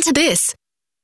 to this.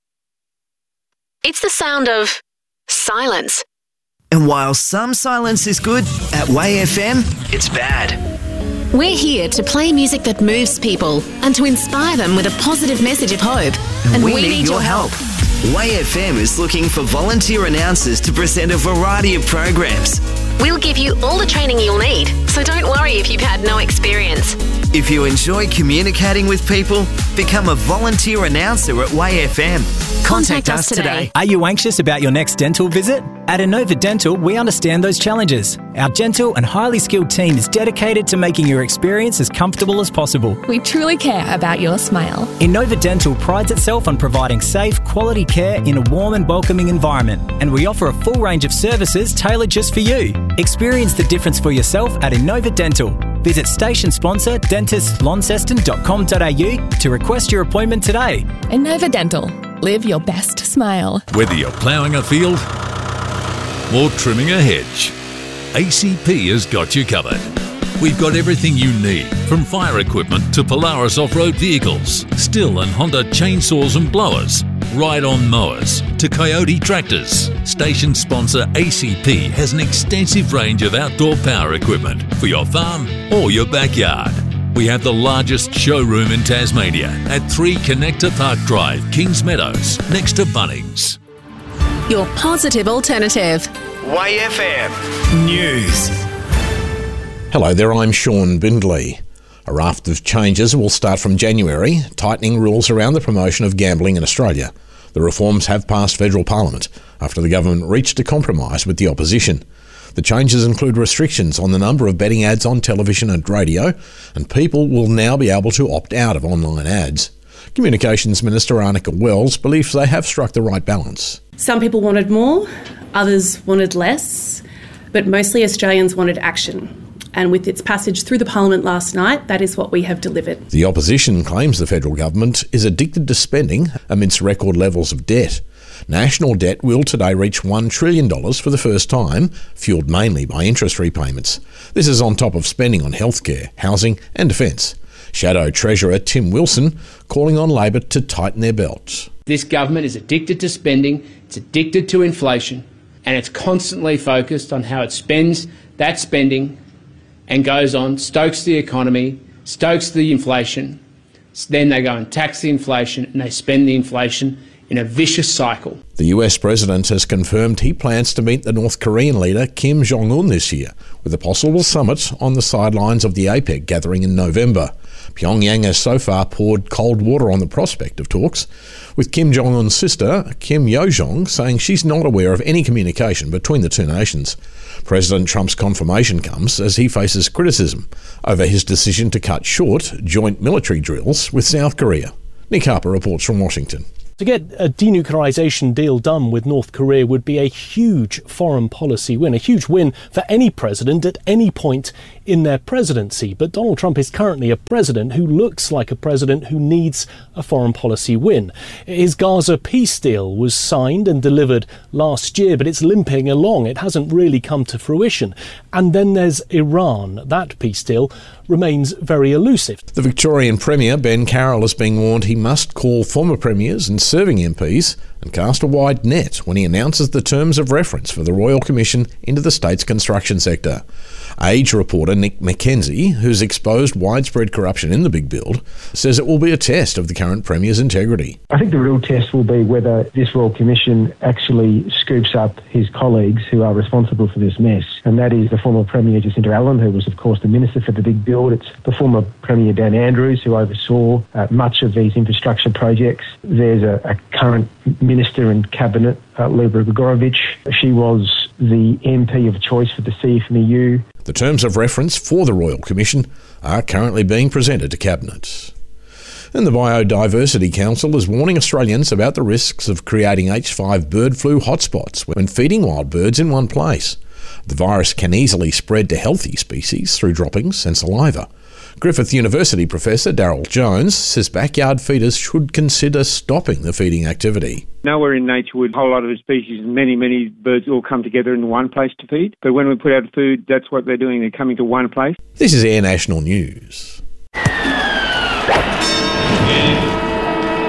It's the sound of silence. And while some silence is good, at Way FM, it's bad. We're here to play music that moves people and to inspire them with a positive message of hope. And we need your help. Way FM is looking for volunteer announcers to present a variety of programs. We'll give you all the training you'll need, so don't worry if you've had no experience. If you enjoy communicating with people, become a volunteer announcer at Way FM. Contact us today. Are you anxious about your next dental visit? At Inova Dental, we understand those challenges. Our gentle and highly skilled team is dedicated to making your experience as comfortable as possible. We truly care about your smile. Inova Dental prides itself on providing safe, quality care in a warm and welcoming environment, and we offer a full range of services tailored just for you. Experience the difference for yourself at Inova Dental. Visit station sponsor dentistlaunceston.com.au to request your appointment today. Inova Dental. Live your best smile. Whether you're ploughing a field or trimming a hedge, ACP has got you covered. We've got everything you need, from fire equipment to Polaris off-road vehicles, Stihl and Honda chainsaws and blowers, ride-on mowers to Coyote tractors. Station sponsor ACP has an extensive range of outdoor power equipment for your farm or your backyard. We have the largest showroom in Tasmania at 3 Connector Park Drive, Kings Meadows, next to Bunnings. Your positive alternative. Way FM News. Hello there, I'm Sean Bindley. A raft of changes will start from January, tightening rules around the promotion of gambling in Australia. The reforms have passed federal parliament after the government reached a compromise with the opposition. The changes include restrictions on the number of betting ads on television and radio, and people will now be able to opt out of online ads. Communications Minister Arnica Wells believes they have struck the right balance. Some people wanted more, others wanted less, but mostly Australians wanted action. And with its passage through the Parliament last night, that is what we have delivered. The opposition claims the federal government is addicted to spending amidst record levels of debt. National debt will today reach $1 trillion for the first time, fuelled mainly by interest repayments. This is on top of spending on healthcare, housing and defence. Shadow Treasurer Tim Wilson calling on Labor to tighten their belts. This government is addicted to spending, it's addicted to inflation, and it's constantly focused on how it spends that spending and goes on, stokes the economy, stokes the inflation. Then they go and tax the inflation and they spend the inflation in a vicious cycle. The US President has confirmed he plans to meet the North Korean leader Kim Jong-un this year, with a possible summit on the sidelines of the APEC gathering in November. Pyongyang has so far poured cold water on the prospect of talks, with Kim Jong-un's sister, Kim Yo-jong, saying she's not aware of any communication between the two nations. President Trump's confirmation comes as he faces criticism over his decision to cut short joint military drills with South Korea. Nick Harper reports from Washington. To get a denuclearisation deal done with North Korea would be a huge foreign policy win, a huge win for any president at any point in their presidency. But Donald Trump is currently a president who looks like a president who needs a foreign policy win. His Gaza peace deal was signed and delivered last year, but it's limping along. It hasn't really come to fruition. And then there's Iran. That peace deal remains very elusive. The Victorian Premier, Ben Carroll, is being warned he must call former premiers and serving MPs and cast a wide net when he announces the terms of reference for the Royal Commission into the state's construction sector. Age reporter Nick McKenzie, who's exposed widespread corruption in the big build, says it will be a test of the current Premier's integrity. I think the real test will be whether this Royal Commission actually scoops up his colleagues who are responsible for this mess. And that is the former Premier Jacinta Allen, who was, of course, the Minister for the Big Build. It's the former Premier Dan Andrews, who oversaw much of these infrastructure projects. There's a current Minister in Cabinet, Libra Gregorovic. She was the MP of choice for the CFMEU. The terms of reference for the Royal Commission are currently being presented to Cabinet. And the Biodiversity Council is warning Australians about the risks of creating H5 bird flu hotspots when feeding wild birds in one place. The virus can easily spread to healthy species through droppings and saliva. Griffith University Professor Daryl Jones says backyard feeders should consider stopping the feeding activity. Nowhere in nature would a whole lot of species, many birds all come together in one place to feed. But when we put out food, that's what they're doing. They're coming to one place. This is Air National News. In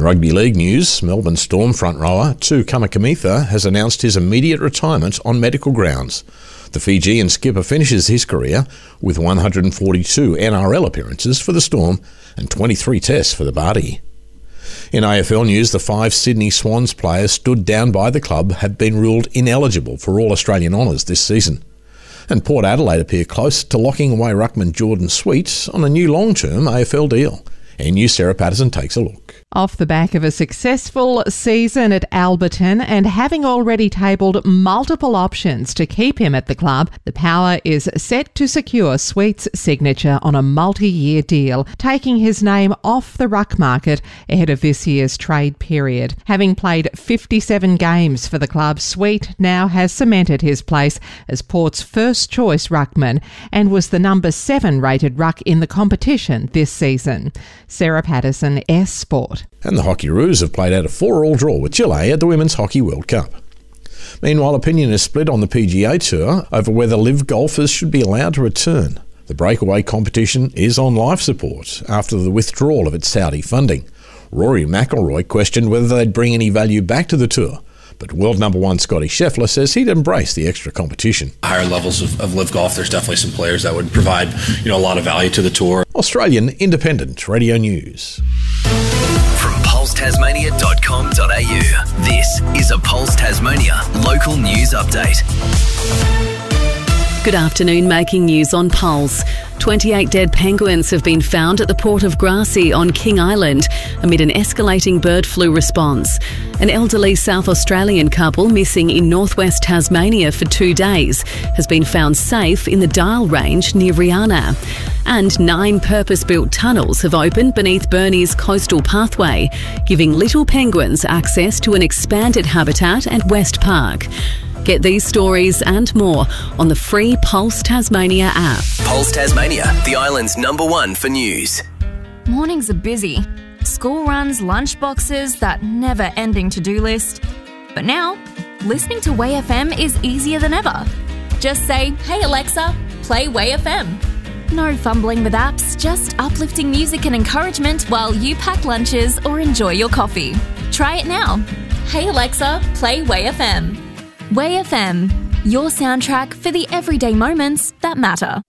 In rugby league news, Melbourne Storm front rower Tu Kamikamica has announced his immediate retirement on medical grounds. The Fijian skipper finishes his career with 142 NRL appearances for the Storm and 23 tests for the Bardi. In AFL news, the 5 Sydney Swans players stood down by the club have been ruled ineligible for all Australian honours this season. And Port Adelaide appear close to locking away ruckman Jordan Sweet on a new long-term AFL deal. NU's Sarah Patterson takes a look. Off the back of a successful season at Alberton and having already tabled multiple options to keep him at the club, the Power is set to secure Sweet's signature on a multi-year deal, taking his name off the ruck market ahead of this year's trade period. Having played 57 games for the club, Sweet now has cemented his place as Port's first-choice ruckman and was the number 7 rated ruck in the competition this season. Sarah Patterson, S Sport. And the Hockeyroos have played out a 4-4 draw with Chile at the Women's Hockey World Cup. Meanwhile, opinion is split on the PGA Tour over whether live golfers should be allowed to return. The breakaway competition is on life support after the withdrawal of its Saudi funding. Rory McIlroy questioned whether they'd bring any value back to the tour, but world number 1 Scotty Scheffler says he'd embrace the extra competition. Higher levels of live golf, there's definitely some players that would provide, a lot of value to the tour. Australian Independent Radio News. From pulsetasmania.com.au, this is a Pulse Tasmania local news update. Good afternoon, making news on Pulse. 28 dead penguins have been found at the port of Grassy on King Island amid an escalating bird flu response. An elderly South Australian couple missing in northwest Tasmania for 2 days has been found safe in the Dial Range near Rihanna. And 9 purpose-built tunnels have opened beneath Burnie's coastal pathway, giving little penguins access to an expanded habitat at West Park. Get these stories and more on the free Pulse Tasmania app. Pulse Tasmania, the island's number 1 for news. Mornings are busy. School runs, lunch boxes, that never-ending to-do list. But now, listening to Way FM is easier than ever. Just say, "Hey Alexa, play Way FM." No fumbling with apps, just uplifting music and encouragement while you pack lunches or enjoy your coffee. Try it now. Hey Alexa, play Way FM. Way FM, your soundtrack for the everyday moments that matter.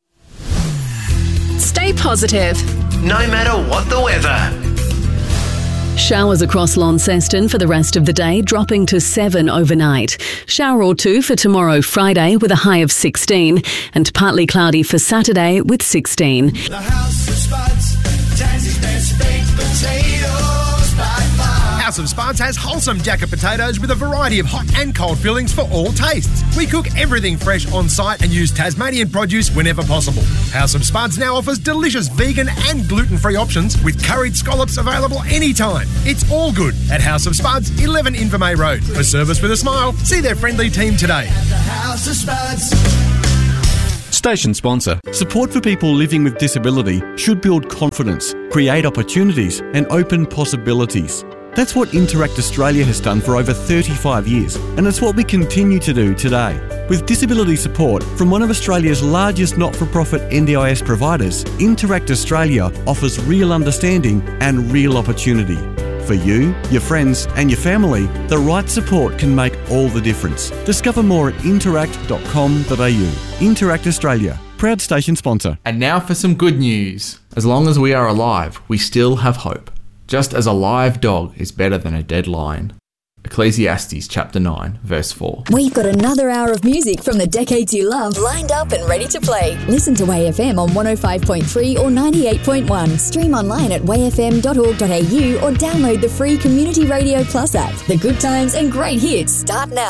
Stay positive, no matter what the weather. Showers across Launceston for the rest of the day, dropping to 7 overnight. Shower or 2 for tomorrow, Friday, with a high of 16, and partly cloudy for Saturday with 16. The House of Spuds, Tassie's best baked potatoes by far. House of Spuds has wholesome jacket potatoes with a variety of hot and cold fillings for all tastes. We cook everything fresh on site and use Tasmanian produce whenever possible. House of Spuds now offers delicious vegan and gluten-free options with curried scallops available anytime. It's all good at House of Spuds, 11 Invermay Road. For service with a smile, see their friendly team today. House of Spuds. Station sponsor. Support for people living with disability should build confidence, create opportunities and open possibilities. That's what Interact Australia has done for over 35 years, and it's what we continue to do today. With disability support from one of Australia's largest not-for-profit NDIS providers, Interact Australia offers real understanding and real opportunity. For you, your friends and your family, the right support can make all the difference. Discover more at interact.com.au. Interact Australia, proud station sponsor. And now for some good news. As long as we are alive, we still have hope. Just as a live dog is better than a dead lion. Ecclesiastes chapter 9, verse 4. We've got another hour of music from the decades you love lined up and ready to play. Listen to WayFM on 105.3 or 98.1. Stream online at wayfm.org.au or download the free Community Radio Plus app. The good times and great hits start now.